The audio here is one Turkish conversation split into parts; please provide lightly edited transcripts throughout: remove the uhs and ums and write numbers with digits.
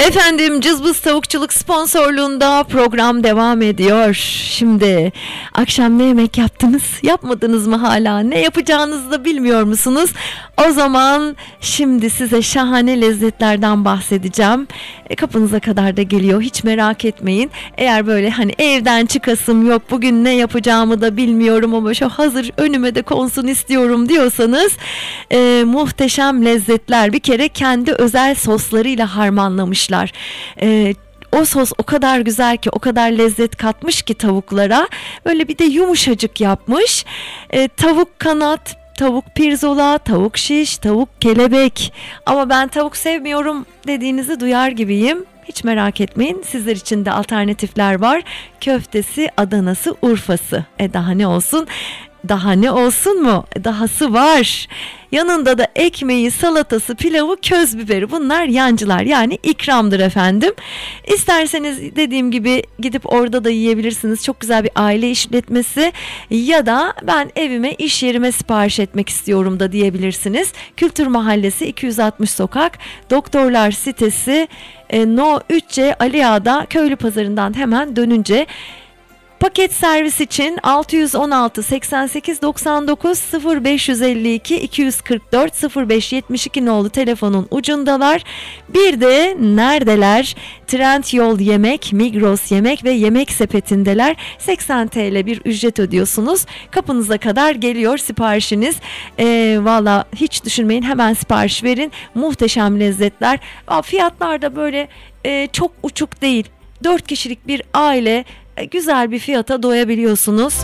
Efendim, Cızbız Tavukçuluk sponsorluğunda program devam ediyor. Şimdi akşam ne yemek yaptınız? Yapmadınız mı hala? Ne yapacağınızı da bilmiyor musunuz? O zaman şimdi size şahane lezzetlerden bahsedeceğim. Kapınıza kadar da geliyor, hiç merak etmeyin. Eğer böyle hani evden çıkasım yok, bugün ne yapacağımı da bilmiyorum ama şu hazır önüme de konsun istiyorum diyorsanız muhteşem lezzetler. Bir kere kendi özel soslarıyla harmanlamışlar. O sos o kadar güzel ki, o kadar lezzet katmış ki tavuklara. Böyle bir de yumuşacık yapmış. Tavuk kanat, tavuk pirzola, tavuk şiş, tavuk kelebek. Ama ben tavuk sevmiyorum dediğinizi duyar gibiyim. Hiç merak etmeyin, sizler için de alternatifler var. Köftesi, Adanası, Urfası. Daha ne olsun? Daha ne olsun mu? Dahası var. Yanında da ekmeği, salatası, pilavı, köz biberi. Bunlar yancılar, yani ikramdır efendim. İsterseniz dediğim gibi gidip orada da yiyebilirsiniz. Çok güzel bir aile işletmesi. Ya da ben evime, iş yerime sipariş etmek istiyorum da diyebilirsiniz. Kültür Mahallesi 260 sokak, Doktorlar sitesi, No 3C Ali Ağa'da, Köylü Pazarı'ndan hemen dönünce. Paket servis için 616 88 99 0552 244 0572 nolu telefonun ucundalar. Bir de neredeler? Trendyol Yemek, Migros Yemek ve Yemek Sepeti'ndeler. 80 TL bir ücret ödüyorsunuz. Kapınıza kadar geliyor siparişiniz. Valla hiç düşünmeyin, hemen sipariş verin. Muhteşem lezzetler. Fiyatlar da böyle çok uçuk değil. 4 kişilik bir aile güzel bir fiyata doyabiliyorsunuz.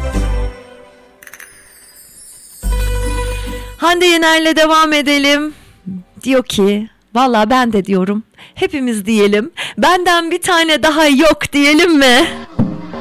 Hande Yener'le devam edelim. Diyor ki, valla ben de diyorum, hepimiz diyelim, benden bir tane daha yok diyelim mi?